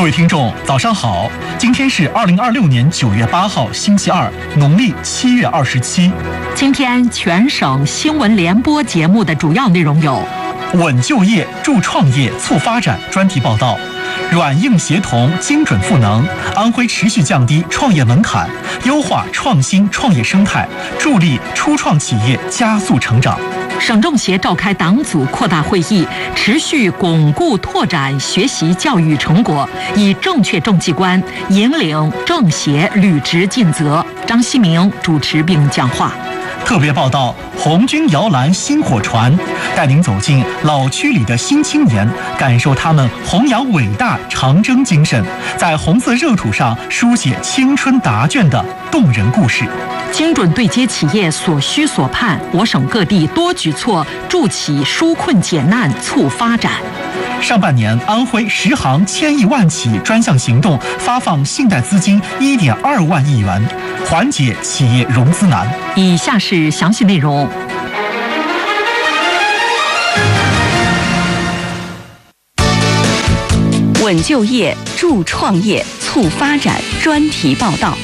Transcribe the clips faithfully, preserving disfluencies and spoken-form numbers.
各位听众，早上好！今天是二零二六年九月八号，星期二，农历七月二十七。 今天全省新闻联播节目的主要内容有： 稳就业、助创业、促发展专题报道；软硬协同、精准赋能；安徽持续降低创业门槛，优化创新创业生态，助力初创企业加速成长。 省政协召开党组扩大会议，持续巩固拓展学习教育成果，以正确政绩观引领政协履职尽责。张希明主持并讲话。 特别报道：红军摇篮新火船，带您走进老区里的新青年，感受他们弘扬伟大长征精神，在红色热土上书写青春答卷的动人故事。 精准对接企业所需所盼，我省各地多举措助企纾困解难、促发展。 上半年，安徽十行千亿万企专项行动发放信贷资金一点二万亿元，缓解企业融资难。 以下是详细内容。 稳就业、助创业、促发展专题报道。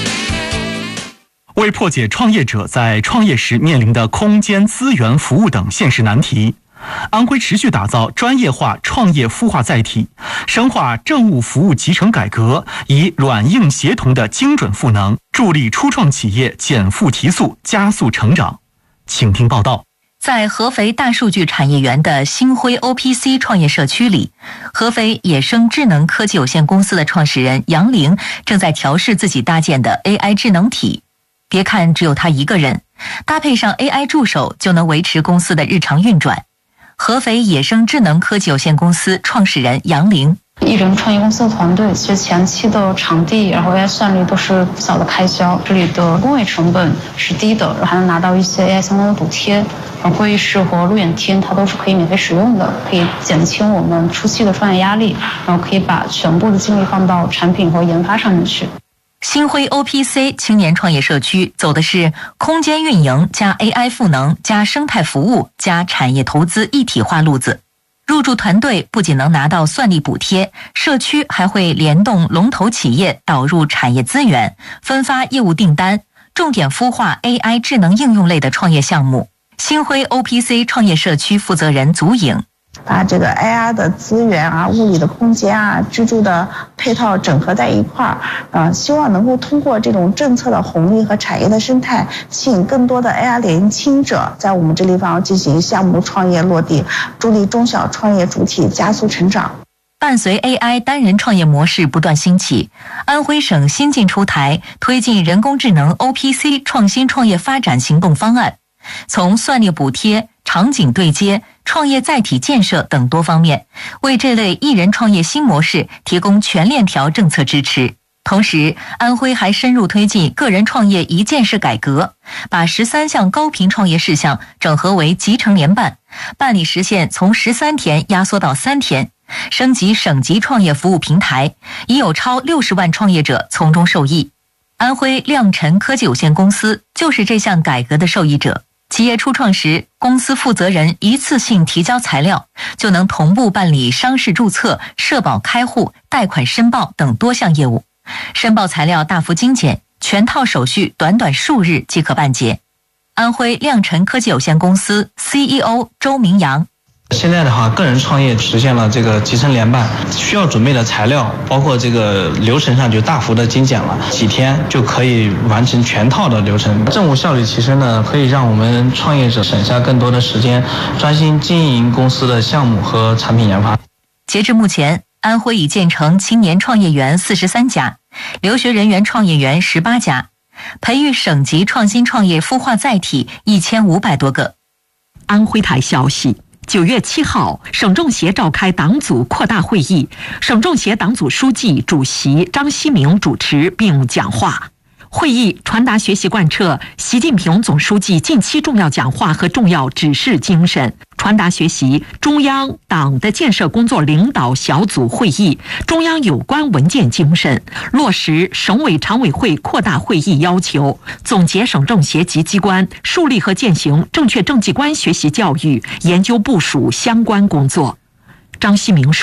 为破解创业者在创业时面临的空间、资源、服务等现实难题，安徽持续打造专业化创业孵化载体，深化政务服务集成改革，以软硬协同的精准赋能，助力初创企业减负提速、加速成长。请听报道。 在合肥大数据产业园的星辉 O P C 创业社区里，合肥野生智能科技有限公司的创始人杨玲正在调试自己搭建的 A I 智能体。别看只有他一个人，搭配上 A I 助手就能维持公司的日常运转。合肥野生智能科技有限公司创始人杨玲： 一人创业公司的团队，其实前期的场地，然后 A I 算力都是不小的开销，这里的工位成本是低的，还能拿到一些 A I 相关的补贴。然后会议室和路演厅它都是可以免费使用的，可以减轻我们初期的创业压力，然后可以把全部的精力放到产品和研发上面去。 星辉 O P C 青年创业社区走的是空间运营加 A I 赋能加生态服务加产业投资一体化路子。入驻团队不仅能拿到算力补贴，社区还会联动龙头企业导入产业资源，分发业务订单，重点孵化 A I 智能应用类的创业项目。星辉 O P C 创业社区负责人祖颖： 把这个 A I 的资源啊、物理的空间啊、居住的配套整合在一块儿，呃，希望能够通过这种政策的红利和产业的生态，吸引更多的 A I 年轻者在我们这地方进行项目创业落地，助力中小创业主体加速成长。 伴随 A I 单人创业模式不断兴起，安徽省新近出台推进人工智能 O P C 创新创业发展行动方案，从算力补贴、场景对接、创业载体建设等多方面，为这类一人创业新模式提供全链条政策支持。同时，安徽还深入推进个人创业一件事改革，把十三项高频创业事项整合为集成联办，办理时限从十三天压缩到三天，升级省级创业服务平台，已有超六十万创业者从中受益。安徽亮辰科技有限公司就是这项改革的受益者。企业初创时，公司负责人一次性提交材料，就能同步办理商事注册、社保开户、贷款申报等多项业务。申报材料大幅精简，全套手续短短数日即可办结。安徽亮辰科技有限公司 C E O 周明阳： 现在的话，个人创业实现了这个集成联办，需要准备的材料，包括这个流程上就大幅的精简了，几天就可以完成全套的流程。政务效率提升呢，可以让我们创业者省下更多的时间，专心经营公司的项目和产品研发。 截至目前，安徽已建成青年创业园四十三家，留学人员创业园十八家，培育省级创新创业孵化载体一千五百多个。 安徽台消息：九月七号，省政协召开党组扩大会议，省政协党组书记、主席张希明主持并讲话。会议传达学习贯彻习近平总书记近期重要讲话和重要指示精神，传达学习中央党的建设工作领导小组会议中央有关文件精神，落实省委常委会扩大会议要求，总结省政协及机关树立和践行正确政绩观学习教育研究部署相关工作。张希明说，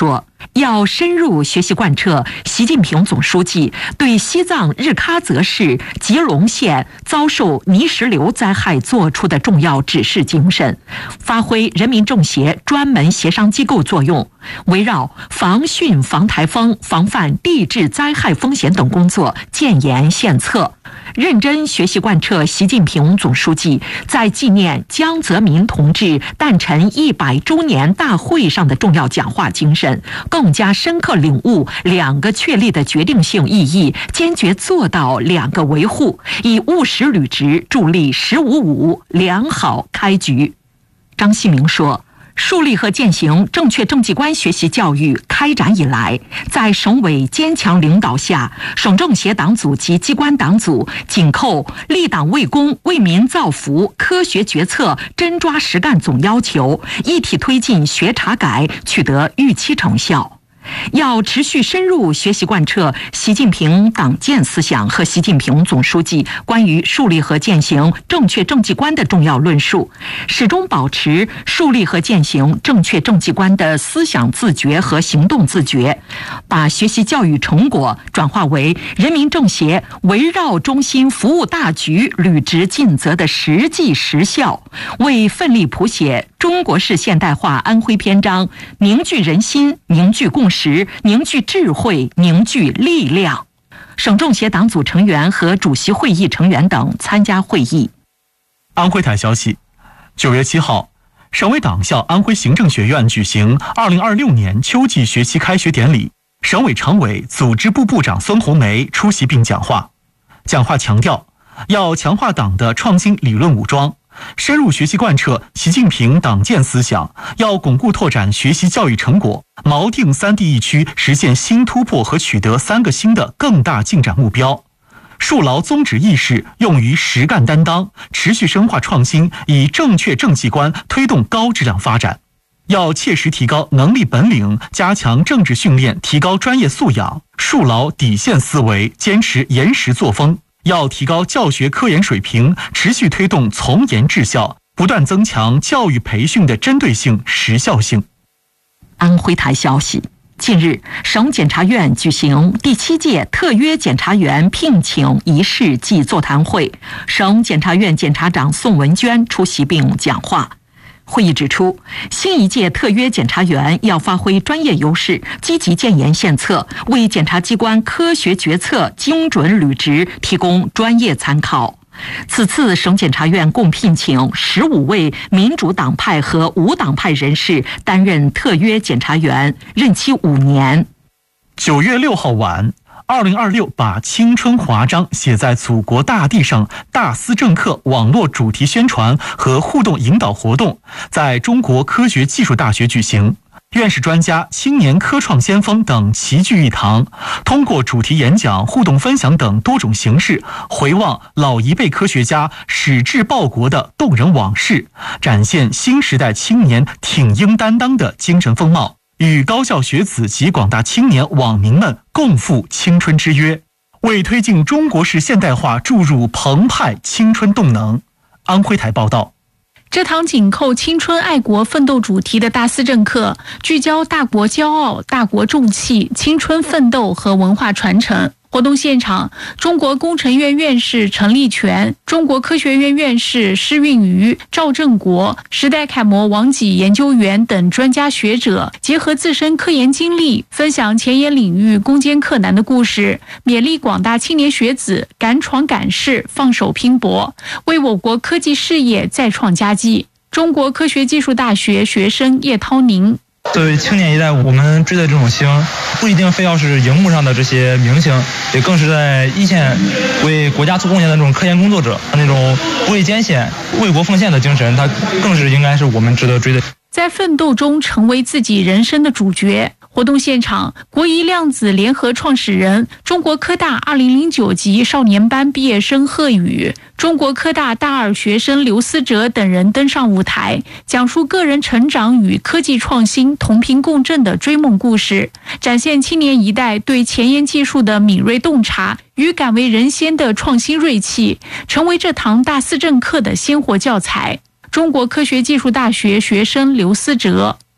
要深入学习贯彻习近平总书记对西藏日喀则市吉隆县遭受泥石流灾害作出的重要指示精神，发挥人民政协专门协商机构作用，围绕防汛、防台风、防范地质灾害风险等工作建言献策，认真学习贯彻习近平总书记在纪念江泽民同志诞辰一百周年大会上的重要讲话精神，更加深刻领悟两个确立的决定性意义，坚决做到两个维护，以务实履职助力“十五五”良好开局。张希明说，树立和践行正确政绩观学习教育开展以来，在省委坚强领导下，省政协党组及机关党组紧扣立党为公、为民造福、科学决策、真抓实干总要求，一体推进学查改，取得预期成效。要持续深入学习贯彻习近平党建思想和习近平总书记关于树立和践行正确政绩观的重要论述，始终保持树立和践行正确政绩观的思想自觉和行动自觉，把学习教育成果转化为人民政协围绕中心服务大局履职尽责的实际实效，为奋力谱写中国式现代化安徽篇章凝聚人心、凝聚共识、凝聚智慧、凝聚力量。省政协党组成员和主席会议成员等参加会议。 安徽台消息，九月七号，省委党校安徽行政学院举行二零二六年秋季学期开学典礼，省委常委、组织部部长孙红梅出席并讲话。讲话强调，要强化党的创新理论武装，深入学习贯彻习近平党建思想，要巩固拓展学习教育成果，锚定三地一区实现新突破和取得三个新的更大进展目标，树牢宗旨意识用于实干担当，持续深化创新，以正确政绩观推动高质量发展。要切实提高能力本领，加强政治训练，提高专业素养，树牢底线思维，坚持严实作风。要提高教学科研水平，持续推动从严治校，不断增强教育培训的针对性、时效性。 安徽台消息，近日，省检察院举行第七届特约检察员聘请仪式暨座谈会，省检察院检察长宋文娟出席并讲话。会议指出，新一届特约检察员要发挥专业优势，积极建言献策，为检察机关科学决策、精准履职提供专业参考。此次省检察院共聘请十五位民主党派和无党派人士担任特约检察员，任期五年。 九月六号晚，二零二六把青春华章写在祖国大地上大思政课网络主题宣传和互动引导活动在中国科学技术大学举行。院士专家、青年科创先锋等齐聚一堂，通过主题演讲、互动分享等多种形式，回望老一辈科学家矢志报国的动人往事，展现新时代青年挺膺担当的精神风貌，与高校学子及广大青年网民们共赴青春之约，为推进中国式现代化注入澎湃青春动能。安徽台报道。 这堂紧扣青春爱国奋斗主题的大思政课，聚焦大国骄傲、大国重器、青春奋斗和文化传承。活动现场，中国工程院院士陈立全、中国科学院院士施运瑜、赵正国、时代楷模王济研究员等专家学者，结合自身科研经历，分享前沿领域攻坚克难的故事，勉励广大青年学子敢闯敢试、放手拼搏，为我国科技事业再创佳绩。中国科学技术大学学生叶涛宁。 作为青年一代，我们追的这种星，不一定非要是荧幕上的这些明星，也更是在一线为国家做贡献的这种科研工作者，那种不畏艰险、为国奉献的精神，它更是应该是我们值得追的。 在奋斗中成为自己人生的主角。活动现场，国仪量子联合创始人、中国科大二零零九级少年班毕业生贺宇、中国科大大二学生刘思哲等人登上舞台，讲述个人成长与科技创新同频共振的追梦故事，展现青年一代对前沿技术的敏锐洞察与敢为人先的创新锐气，成为这堂大思政课的鲜活教材。中国科学技术大学学生刘思哲。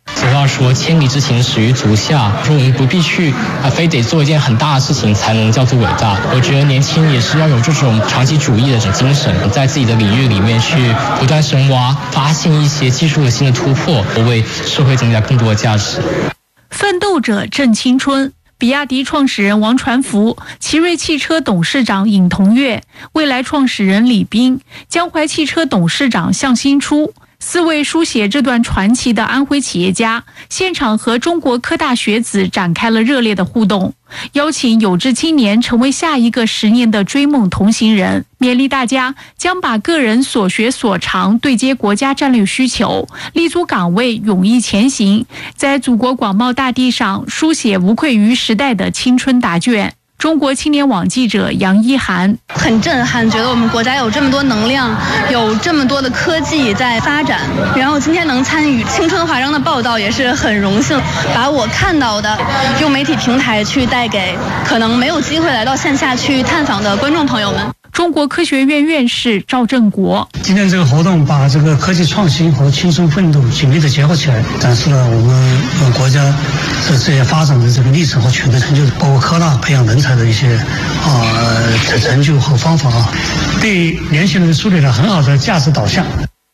俗话说千里之行始于足下，说我们不必去啊，非得做一件很大的事情才能叫做伟大。我觉得年轻人也是要有这种长期主义的这种精神，在自己的领域里面去不断深挖，发现一些技术的新的突破，为社会增加更多的价值。 奋斗者正青春。比亚迪创始人王传福、奇瑞汽车董事长尹同跃、蔚来创始人李斌、江淮汽车董事长向新初四位书写这段传奇的安徽企业家，现场和中国科大学子展开了热烈的互动，邀请有志青年成为下一个十年的追梦同行人，勉励大家将把个人所学所长对接国家战略需求，立足岗位，勇毅前行，在祖国广袤大地上书写无愧于时代的青春答卷。中国青年网记者杨一涵很震撼，觉得我们国家有这么多能量，有这么多的科技在发展，然后今天能参与青春华章的报道也是很荣幸，把我看到的用媒体平台去带给可能没有机会来到线下去探访的观众朋友们。 中国科学院院士赵正国， 今天这个活动把这个科技创新和青春奋斗紧密的结合起来，展示了我们呃国家这这些发展的这个历程和取得成就，包括科大培养人才的一些啊、呃、成就和方法啊，对年轻人树立了很好的价值导向。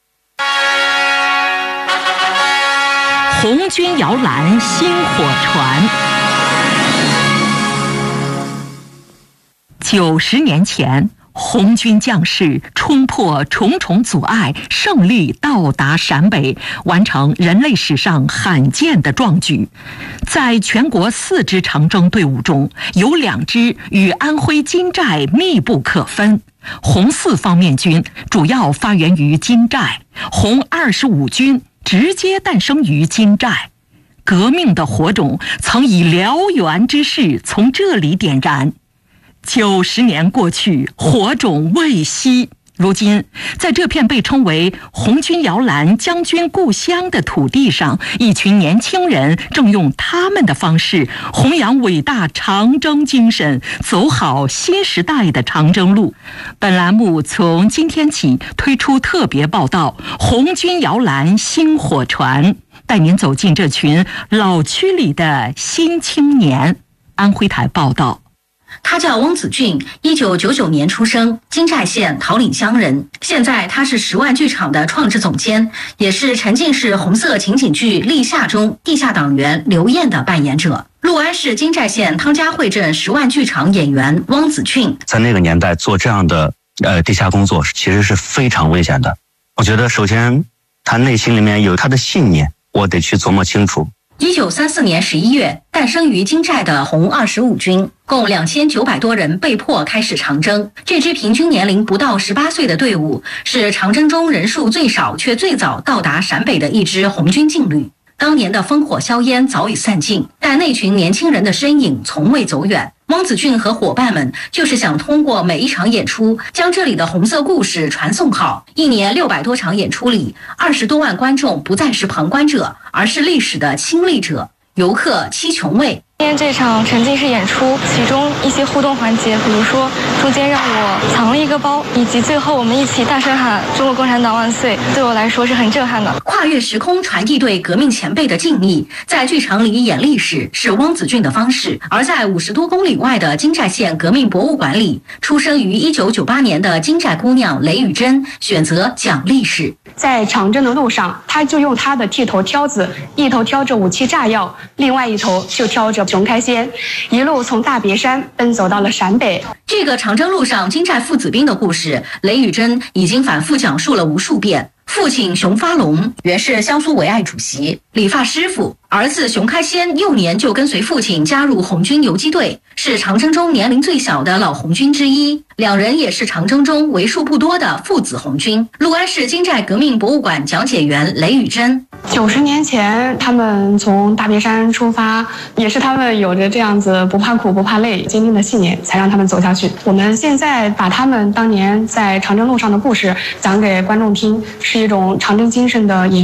红军摇篮薪火传。九十年前，红军将士冲破重重阻碍，胜利到达陕北，完成人类史上罕见的壮举。在全国四支长征队伍中，有两支与安徽金寨密不可分。红四方面军主要发源于金寨，红二十五军直接诞生于金寨。革命的火种曾以燎原之势从这里点燃。九十年过去，火种未熄。如今，在这片被称为红军摇篮将军故乡的土地上，一群年轻人正用他们的方式弘扬伟大长征精神，走好新时代的长征路。本栏目从今天起推出特别报道《红军摇篮薪火传》，带您走进这群老区里的新青年。安徽台报道。 他叫汪子俊，一九九九年出生，金寨县桃岭乡人。现在他是十万剧场的创制总监，也是沉浸式红色情景剧《立夏》中地下党员刘燕的扮演者。六安市金寨县汤家汇镇十万剧场演员汪子俊， 在那个年代做这样的呃地下工作，其实是非常危险的。我觉得首先他内心里面有他的信念，我得去琢磨清楚。 一九三四年十一月，诞生于金寨的红二十五军，共两千九百多人被迫开始长征。这支平均年龄不到十八岁的队伍，是长征中人数最少却最早到达陕北的一支红军劲旅。当年的烽火硝烟早已散尽，但那群年轻人的身影从未走远。汪子俊和伙伴们就是想通过每一场演出，将这里的红色故事传颂好。一年六百多场演出里，二十多万观众不再是旁观者，而是历史的亲历者。游客七琼卫。 今天这场沉浸式演出，其中一些互动环节，比如说中间让我藏了一个包，以及最后我们一起大声喊中国共产党万岁，对我来说是很震撼的。 跨越时空传递对革命前辈的敬意，在剧场里演历史是汪子俊的方式。而在五十多公里外的金寨县革命博物馆里，出生于一九九八年的金寨姑娘雷雨珍选择讲历史。 在长征的路上，他就用他的剃头挑子，一头挑着武器炸药，另外一头就挑着熊开仙，一路从大别山奔走到了陕北。 这个长征路上金寨父子兵的故事，雷雨珍已经反复讲述了无数遍。父亲熊发龙原是江苏维爱主席、理发师傅，儿子熊开先幼年就跟随父亲加入红军游击队，是长征中年龄最小的老红军之一。两人也是长征中为数不多的父子红军。六安市金寨革命博物馆讲解员雷雨珍： 九十年前，他们从大别山出发，也是他们有着这样子不怕苦不怕累、坚定的信念，才让他们走下去。我们现在把他们当年在长征路上的故事讲给观众听，是一种长征精神的延续。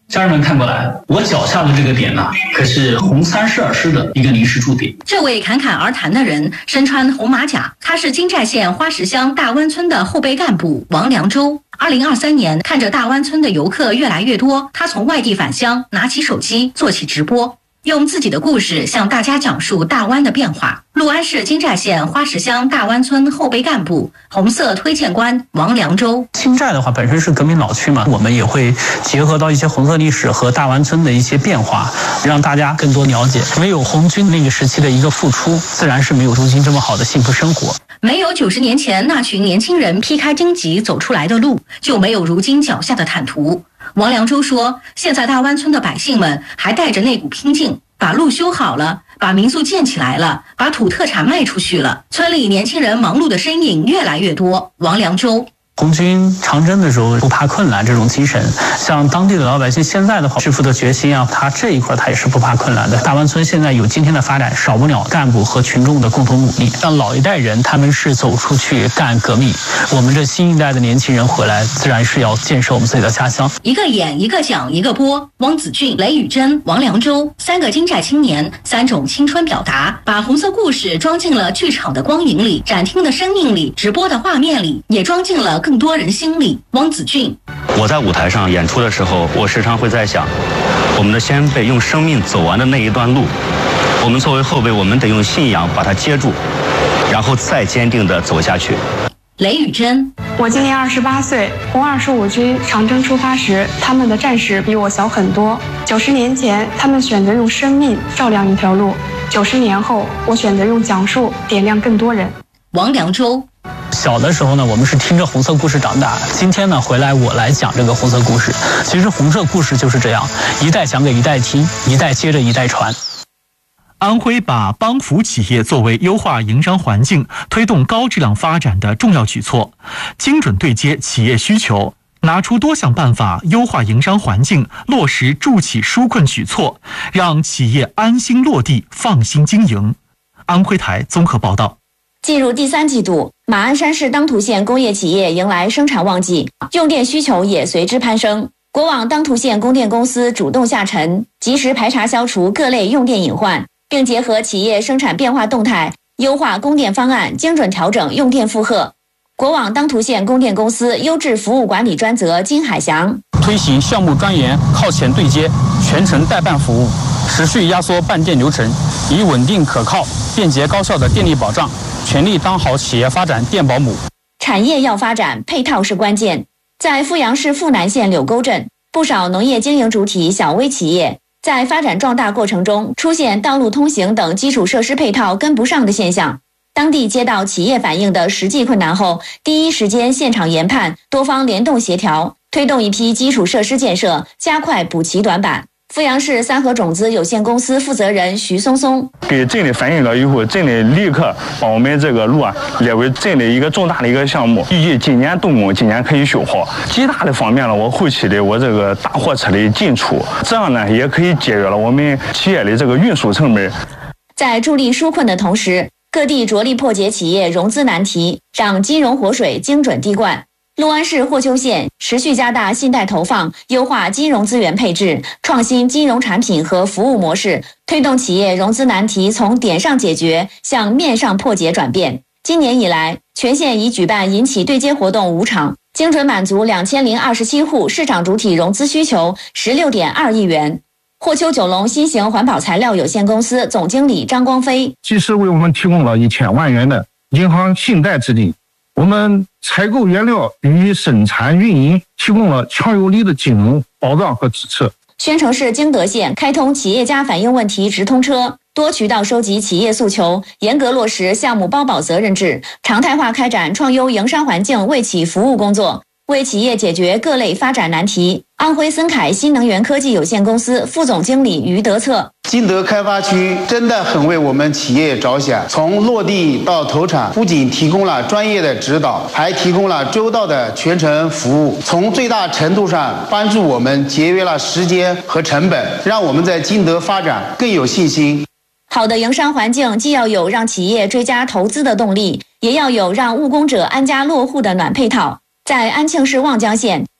家人们看过来，我脚下的这个点呢，可是红三十二师的一个临时驻点。 这位侃侃而谈的人身穿红马甲，他是金寨县花石乡大湾村的后备干部王良洲。二零二三年，看着大湾村的游客越来越多，他从外地返乡，拿起手机做起直播，用自己的故事向大家讲述大湾的变化。六安市金寨县花石乡大湾村后备干部、红色推荐官王良洲。 金寨的话本身是革命老区嘛，我们也会结合到一些红色历史和大湾村的一些变化，让大家更多了解。没有红军那个时期的一个付出，自然是没有如今这么好的幸福生活。 没有九十年前那群年轻人劈开荆棘走出来的路，就没有如今脚下的坦途。王良洲说，现在大湾村的百姓们还带着那股拼劲，把路修好了，把民宿建起来了，把土特产卖出去了。村里年轻人忙碌的身影越来越多。王良洲。 红军长征的时候不怕困难这种精神，像当地的老百姓现在的话致富的决心啊，他这一块他也是不怕困难的。大湾村现在有今天的发展，少不了干部和群众的共同努力。像老一代人他们是走出去干革命，我们这新一代的年轻人回来自然是要建设我们自己的家乡。 一个演一个讲一个播，汪子俊、雷宇珍、王良洲三个金寨青年，三种青春表达，把红色故事装进了剧场的光影里，展厅的生命里，直播的画面里，也装进了更多人心里。汪子俊， 我在舞台上演出的时候，我时常会在想，我们的先辈用生命走完的那一段路，我们作为后辈，我们得用信仰把它接住，然后再坚定地走下去。 雷宇珍， 我今年二十八岁，红二十五军长征出发时，他们的战士比我小很多。九十年前，他们选择用生命照亮一条路；九十年后，我选择用讲述点亮更多人。 王良洲， 小的时候呢，我们是听着红色故事长大。今天呢，回来我来讲这个红色故事。其实红色故事就是这样，一代讲给一代听，一代接着一代传。 安徽把帮扶企业作为优化营商环境、推动高质量发展的重要举措，精准对接企业需求，拿出多项办法优化营商环境，落实助企纾困举措，让企业安心落地、放心经营。安徽台综合报道。 进入第三季度，马鞍山市当涂县工业企业迎来生产旺季，用电需求也随之攀升。国网当涂县供电公司主动下沉，及时排查消除各类用电隐患，并结合企业生产变化动态，优化供电方案，精准调整用电负荷。国网当涂县供电公司优质服务管理专责金海翔， 推行项目专研靠前对接，全程代办服务，持续压缩办电流程，以稳定可靠、便捷高效的电力保障，全力当好企业发展电保姆。 产业要发展，配套是关键。在阜阳市阜南县柳沟镇，不少农业经营主体小微企业在发展壮大过程中出现道路通行等基础设施配套跟不上的现象。当地接到企业反映的实际困难后，第一时间现场研判，多方联动协调，推动一批基础设施建设，加快补齐短板。阜阳市三和种子有限公司负责人徐松松， 给镇里反映了以后，镇里立刻把我们这个路啊列为镇里一个重大的一个项目，预计今年动工，今年可以修好。极大的方面了，我后期的我这个大货车的进出，这样呢也可以节约了我们企业的这个运输成本。 在助力纾困的同时，各地着力破解企业融资难题，让金融活水精准滴灌。六安市霍邱县持续加大信贷投放，优化金融资源配置，创新金融产品和服务模式，推动企业融资难题从点上解决向面上破解转变。今年以来，全县已举办银企对接活动五场，精准满足两千零二十七户市场主体融资需求，十六点二亿元。霍邱九龙新型环保材料有限公司总经理张光飞， 及时为我们提供了一千万元的银行信贷资金，我们采购原料与生产运营提供了强有力的金融保障和支持。 宣城市经德县开通企业家反映问题直通车，多渠道收集企业诉求，严格落实项目包保责任制，常态化开展创优营商环境为企服务工作，为企业解决各类发展难题。安徽森凯新能源科技有限公司副总经理于德策， 金德开发区真的很为我们企业着想，从落地到投产，不仅提供了专业的指导，还提供了周到的全程服务，从最大程度上帮助我们节约了时间和成本，让我们在金德发展更有信心。 好的营商环境既要有让企业追加投资的动力，也要有让务工者安家落户的暖配套。在安庆市望江县，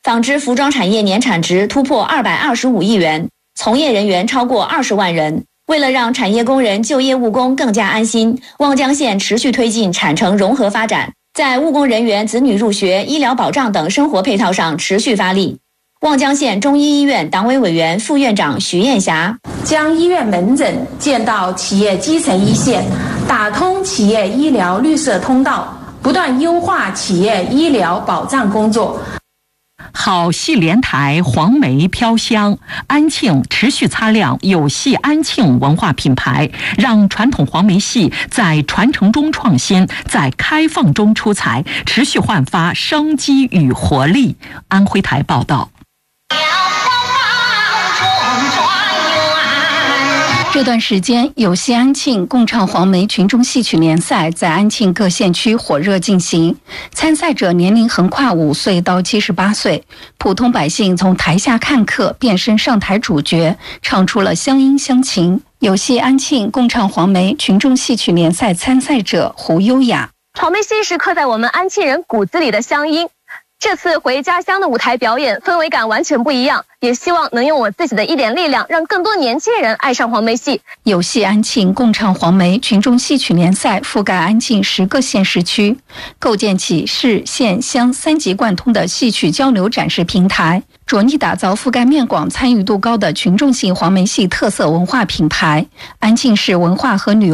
纺织服装产业年产值突破二百二十五亿元，从业人员超过二十万人。为了让产业工人就业务工更加安心，望江县持续推进产城融合发展，在务工人员子女入学、医疗保障等生活配套上持续发力。望江县中医医院党委委员、副院长徐艳霞将医院门诊建到企业基层一线，打通企业医疗绿色通道，不断优化企业医疗保障工作。 好戏连台，黄梅飘香，安庆持续擦亮有戏安庆文化品牌，让传统黄梅戏在传承中创新，在开放中出彩，持续焕发生机与活力。安徽台报道。 这段时间，有戏安庆共唱黄梅群众戏曲联赛在安庆各县区火热进行，参赛者年龄横跨五岁到七十八岁，普通百姓从台下看客变身上台主角，唱出了乡音乡情。有戏安庆共唱黄梅群众戏曲联赛参赛者胡优雅： 黄梅戏是刻在我们安庆人骨子里的乡音。这次回家乡的舞台表演氛围感完全不一样，也希望能用我自己的一点力量，让更多年轻人爱上黄梅戏。 有戏安庆共唱黄梅群众戏曲联赛覆盖安庆十个县市区，构建起市县乡三级贯通的戏曲交流展示平台，着力打造覆盖面广、参与度高的群众性黄梅戏特色文化品牌。安庆市文化和旅游